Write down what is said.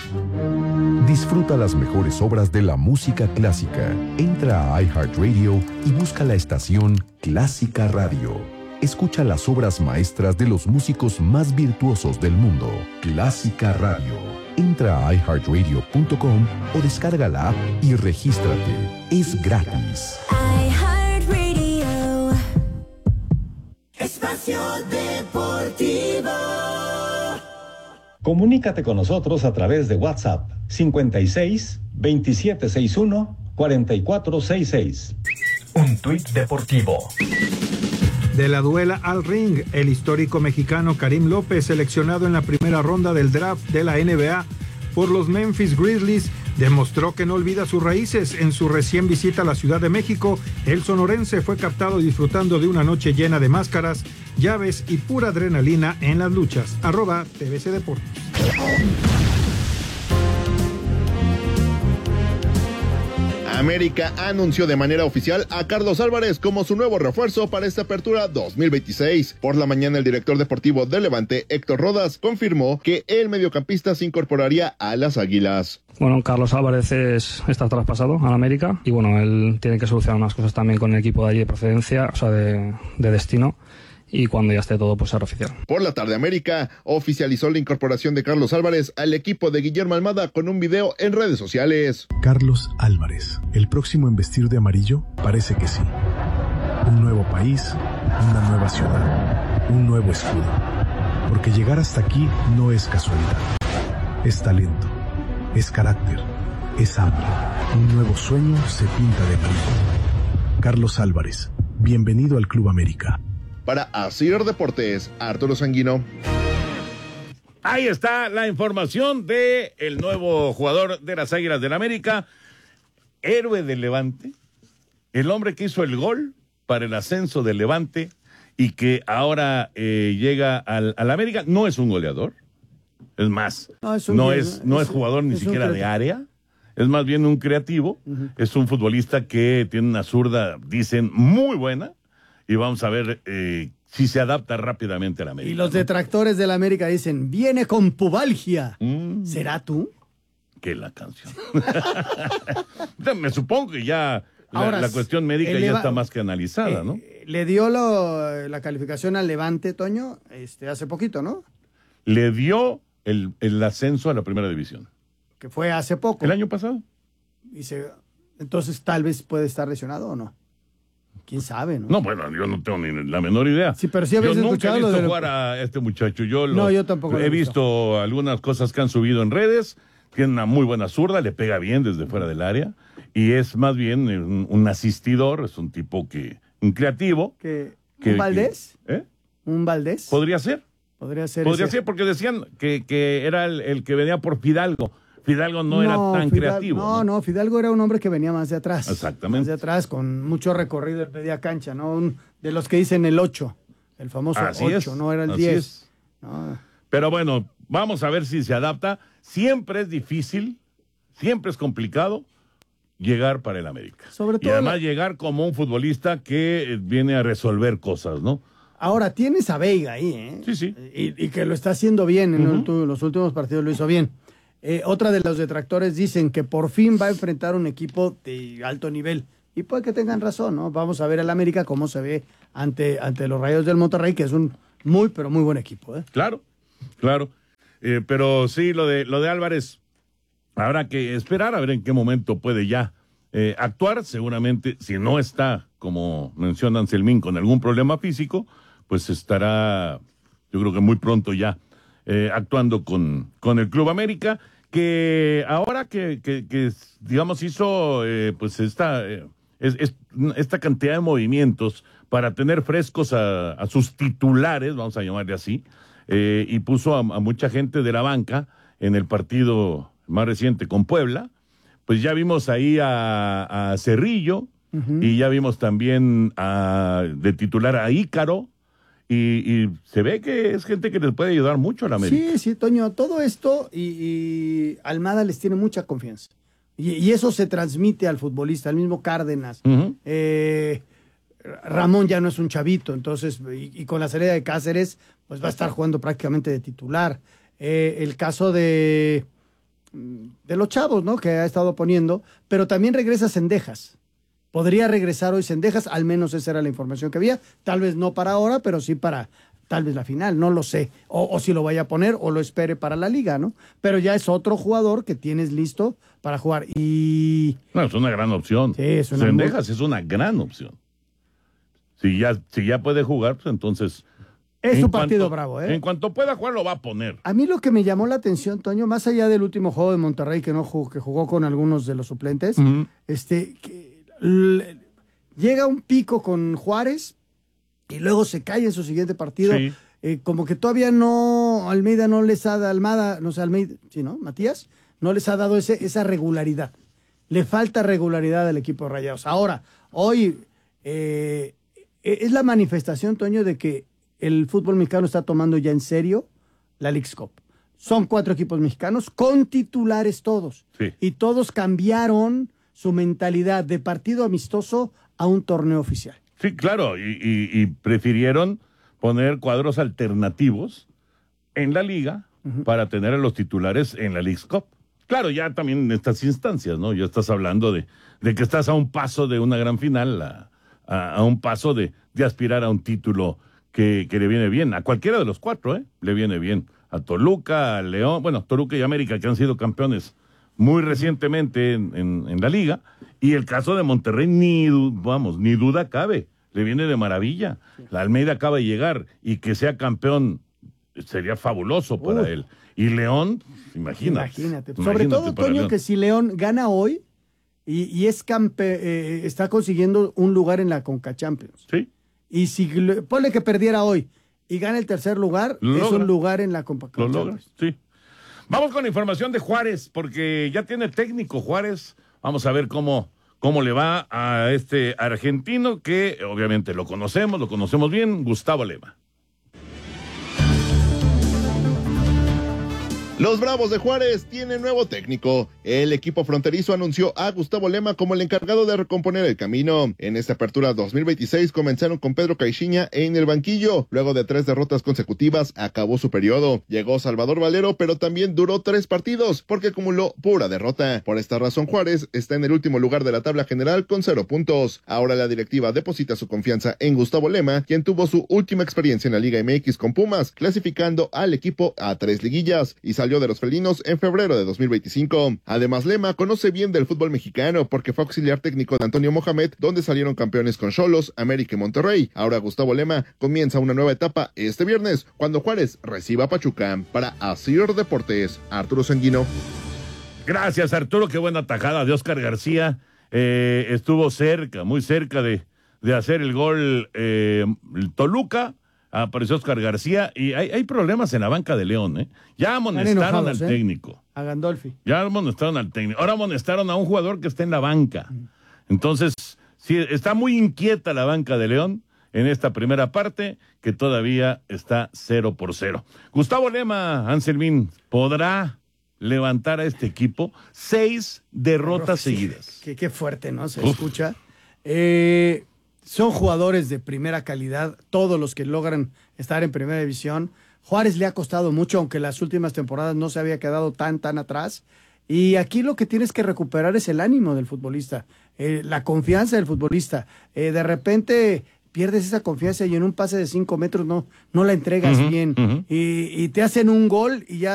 Disfruta las mejores obras de la música clásica. Entra a iHeartRadio y busca la estación Clásica Radio. Escucha las obras maestras de los músicos más virtuosos del mundo. Clásica Radio. Entra a iHeartRadio.com o descarga la app y regístrate. Es gratis. iHeartRadio. Espacio Deportivo. Comunícate con nosotros a través de WhatsApp 56 2761 4466. Un tuit deportivo. De la duela al ring, el histórico mexicano Karim López, seleccionado en la primera ronda del draft de la NBA por los Memphis Grizzlies, demostró que no olvida sus raíces. En su recién visita a la Ciudad de México, el sonorense fue captado disfrutando de una noche llena de máscaras, llaves y pura adrenalina en las luchas. @TVC Deportes. América anunció de manera oficial a Carlos Álvarez como su nuevo refuerzo para esta apertura 2026. Por la mañana, el director deportivo de Levante, Héctor Rodas, confirmó que el mediocampista se incorporaría a las Águilas. Bueno, Carlos Álvarez está traspasado a la América y bueno, él tiene que solucionar unas cosas también con el equipo de allí de procedencia, o sea, de destino. Y cuando ya esté todo, pues será oficial. Por la tarde, América oficializó la incorporación de Carlos Álvarez al equipo de Guillermo Almada con un video en redes sociales. Carlos Álvarez, ¿el próximo en vestir de amarillo? Parece que sí. Un nuevo país, una nueva ciudad, un nuevo escudo. Porque llegar hasta aquí no es casualidad. Es talento, es carácter, es hambre. Un nuevo sueño se pinta de amarillo. Carlos Álvarez, bienvenido al Club América. Para Asir Deportes, Arturo Sanguino. Ahí está la información de el nuevo jugador de las Águilas del América, héroe del Levante, el hombre que hizo el gol para el ascenso del Levante y que ahora llega al América. No es un goleador, es más, no es jugador ni siquiera de área, es más bien un creativo, es un futbolista que tiene una zurda, dicen, muy buena. Y vamos a ver si se adapta rápidamente a la América. Y los detractores de la América dicen, viene con pubalgia. ¿Será tú? Que la canción. Me supongo que ya la cuestión médica ya está más que analizada, ¿no? Le dio la calificación al Levante, Toño, hace poquito, ¿no? Le dio el ascenso a la primera división. Que fue hace poco. ¿El año pasado? Entonces tal vez puede estar lesionado o no. ¿Quién sabe, no? No, bueno, yo no tengo ni la menor idea. Sí, pero sí habéis escuchado Yo nunca he visto lo jugar a este muchacho. yo tampoco he visto algunas cosas que han subido en redes. Tiene una muy buena zurda, le pega bien desde fuera del área. Y es más bien un asistidor, es un tipo un creativo. ¿Un Valdés? ¿Un Valdés? ¿Podría ser? Podría ser porque decían que era el que venía por Fidalgo. Fidalgo no era tan creativo. No, Fidalgo era un hombre que venía más de atrás. Exactamente. Más de atrás, con mucho recorrido en media cancha, ¿no? De los que dicen el 8, el famoso 8, no era el 10. No. Pero bueno, vamos a ver si se adapta. Siempre es difícil, siempre es complicado llegar para el América. Sobre todo y además llegar como un futbolista que viene a resolver cosas, ¿no? Ahora, tienes a Veiga ahí, ¿eh? Sí. Y que lo está haciendo bien, en los últimos partidos lo hizo bien. Otra de los detractores dicen que por fin va a enfrentar un equipo de alto nivel. Y puede que tengan razón, ¿no? Vamos a ver al América cómo se ve ante los Rayados del Monterrey, que es un muy, pero muy buen equipo, ¿eh? Claro. Pero sí, lo de Álvarez, habrá que esperar a ver en qué momento puede ya actuar. Seguramente, si no está, como menciona Anselmín, con algún problema físico, pues estará, yo creo que muy pronto ya actuando con el Club América, que ahora que digamos hizo pues esta cantidad de movimientos para tener frescos a sus titulares, vamos a llamarle así, y puso a mucha gente de la banca en el partido más reciente con Puebla. Pues ya vimos ahí a Cerrillo, y ya vimos también de titular a Ícaro. Y se ve que es gente que les puede ayudar mucho a la América. Sí, Toño, todo esto y Almada les tiene mucha confianza. Y eso se transmite al futbolista, al mismo Cárdenas. Ramón ya no es un chavito, entonces, y con la salida de Cáceres, pues va a estar jugando prácticamente de titular. El caso de los chavos, ¿no? Que ha estado poniendo, pero también regresa Cendejas. Podría regresar hoy Cendejas, al menos esa era la información que había, tal vez no para ahora, pero sí para tal vez la final, no lo sé, o si lo vaya a poner o lo espere para la liga, ¿no? Pero ya es otro jugador que tienes listo para jugar y... No, es una gran opción. Sí, es una Cendejas es una gran opción. Si ya puede jugar, pues entonces... Es un partido bravo, ¿eh? En cuanto pueda jugar, lo va a poner. A mí lo que me llamó la atención, Toño, más allá del último juego de Monterrey que jugó con algunos de los suplentes, llega un pico con Juárez y luego se cae en su siguiente partido. Sí. Como que todavía Almeida no les ha dado, Matías, no les ha dado esa regularidad. Le falta regularidad al equipo de Rayados. Ahora, hoy es la manifestación, Toño, de que el fútbol mexicano está tomando ya en serio la Leagues Cup. Son 4 equipos mexicanos con titulares todos. Sí. Y todos cambiaron su mentalidad de partido amistoso a un torneo oficial. Sí, claro, y prefirieron poner cuadros alternativos en la liga para tener a los titulares en la Leagues Cup. Claro, ya también en estas instancias, ¿no? Ya estás hablando de que estás a un paso de una gran final, a un paso de aspirar a un título que le viene bien. A cualquiera de los 4, le viene bien. A Toluca, a León, bueno, Toluca y América, que han sido campeones muy recientemente en la liga. Y el caso de Monterrey, ni duda cabe. Le viene de maravilla. La Almeida acaba de llegar y que sea campeón sería fabuloso para él. Y León, imagínate. Sobre todo, Toño, que si León gana hoy y es está consiguiendo un lugar en la Conca Champions. Sí. Y si ponle que perdiera hoy y gana el tercer lugar, es un lugar en la Conca Champions. Sí. Vamos con la información de Juárez, porque ya tiene técnico Juárez. Vamos a ver cómo le va a este argentino que obviamente lo conocemos bien, Gustavo Lema. Los Bravos de Juárez tienen nuevo técnico. El equipo fronterizo anunció a Gustavo Lema como el encargado de recomponer el camino. En esta apertura 2026 comenzaron con Pedro Caixinha en el banquillo. Luego de 3 derrotas consecutivas, acabó su periodo. Llegó Salvador Valero, pero también duró 3 partidos, porque acumuló pura derrota. Por esta razón, Juárez está en el último lugar de la tabla general con 0 puntos. Ahora la directiva deposita su confianza en Gustavo Lema, quien tuvo su última experiencia en la Liga MX con Pumas, clasificando al equipo a 3 liguillas, y salió de los felinos en febrero de 2025. Además, Lema conoce bien del fútbol mexicano porque fue auxiliar técnico de Antonio Mohamed, donde salieron campeones con Xolos, América y Monterrey. Ahora Gustavo Lema comienza una nueva etapa este viernes, cuando Juárez reciba a Pachuca. Para Asir Deportes, Arturo Sanguino. Gracias, Arturo, qué buena tajada de Oscar García. Estuvo muy cerca de hacer el gol el Toluca. Apareció Oscar García y hay problemas en la banca de León, Ya amonestaron al técnico. A Gandolfi. Ya amonestaron al técnico. Ahora amonestaron a un jugador que está en la banca. Entonces, sí, está muy inquieta la banca de León en esta primera parte, que todavía está 0-0. Gustavo Lema, Anselmín, ¿podrá levantar a este equipo? 6 derrotas seguidas. Qué fuerte, ¿no? Se escucha. Son jugadores de primera calidad, todos los que logran estar en primera división. Juárez le ha costado mucho, aunque las últimas temporadas no se había quedado tan atrás. Y aquí lo que tienes que recuperar es el ánimo del futbolista, la confianza del futbolista. De repente pierdes esa confianza y en un pase de 5 metros no la entregas bien. Y te hacen un gol y ya